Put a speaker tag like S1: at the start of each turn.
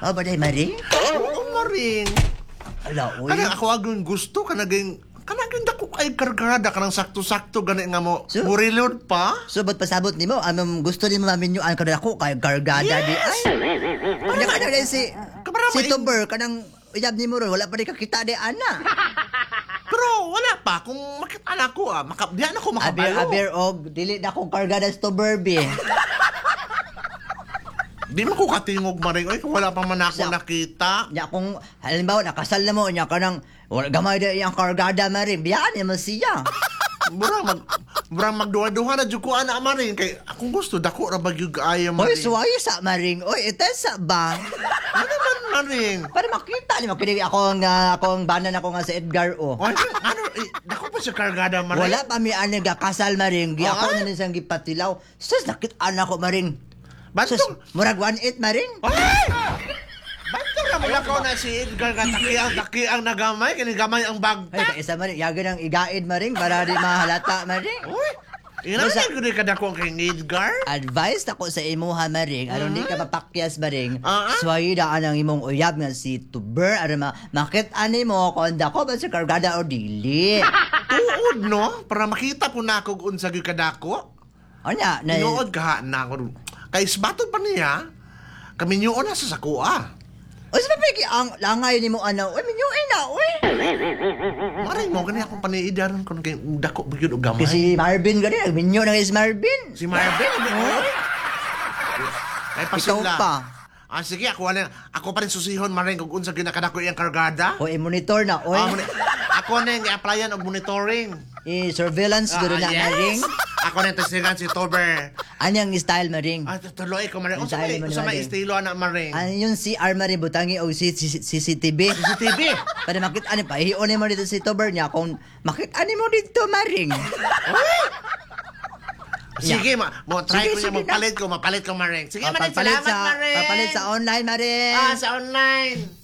S1: Oh, ba day maring?
S2: Oo, maring.
S1: Ala, uy.
S2: Kaya ako agong gusto, kanaging dako kay kargada, kanang sakto-sakto, gani nga mo,
S1: So-
S2: burilod pa.
S1: So, ba't pasabot ni mo? Gusto ni mo maminyuan ka na ako kay gargada di ay. Kanya ka na si...
S2: Kamarama,
S1: Si Tuber, kanang uyab ni mo ron, wala pa rin kakita di ana.
S2: Pero wala pa, kung makita na ako, diyan ako makabalo.
S1: Aber, og, dili na akong kargada sa Tuber, be.
S2: Di mo ko katingog, maring. Oy, kung wala pa man ako
S1: Siya-
S2: nakita.
S1: Nya kung, halimbawa, nakasal na mo, nya ka nang, wala gamay na iyang kargada, maring, biyaan niya mo siya.
S2: Murang magduha-duha na jud ko ana maring kay akong gusto dako ra bagyug kaayo
S1: Oy,
S2: maring.
S1: suwayo sa maring. Oy, itesa ba?
S2: Ano man maring?
S1: Para makita ni mo, kini akong banan ako nga sa Edgar, oh.
S2: Oy, ano dako pa sa kargada maring.
S1: Wala pa mi ani kasal maring. Gi ako na nisang gipatilaw. Sus nakit ana ko maring. Sus
S2: Bantong.
S1: murag 1-8 maring.
S2: Ay! Bantong ra mula ko na si Edgar ka taki ang nagamay kini gamay ang
S1: Ay
S2: bagta.
S1: kaisa maring yagan ang igaid maring para di mahalata maring.
S2: Uy, ina
S1: Basta-
S2: ko di kadako kay Edgar.
S1: Advice ako sa imuha maring aron di ka mapakyas maring.
S2: Ah, ah.
S1: Swayo daan ang imong uyab nga si Tuber aron makit ani mo kung dako ba si kargada o dili.
S2: Tuod no, para makita po na ako unsa gyud kadako.
S1: Anya na
S2: Tinuod ka na ako. Kay isbatod pa niya. Kami niyo na sa sakuha.
S1: O sa pigi ang langay nimo ana. Oy minyo na oy.
S2: Maring mo gani akong paniidaron kon kay dako gyud og gamay.
S1: Kasi Marvin gani minyo na is Marvin.
S2: Si Marvin, ay
S1: Ikaw
S2: pasula.
S1: pa.
S2: Sige, ako pa rin susihon maring kung unsa ginakadako iyang kargada.
S1: O i-monitor na oy.
S2: Ako na yung i-applyan og monitoring.
S1: I-surveillance guro na maring.
S2: Ako na yung testigan si Tober.
S1: Anyang style maring.
S2: Tuloy ko maring.
S1: Ang dahil mo
S2: Unsa may
S1: maring.
S2: estilo na maring?
S1: Ano yung CR maring butangi o CCTV.
S2: CCTV.
S1: Para makita ani pa hiyon mo dito si Tober niya kung makita ani mo dito maring.
S2: Sige, try
S1: Sige,
S2: ko niya,
S1: sige na.
S2: mapalit ko maring. Sige, maring,
S1: Papalit
S2: salamat maring.
S1: Papalit sa online maring.
S2: Sa online.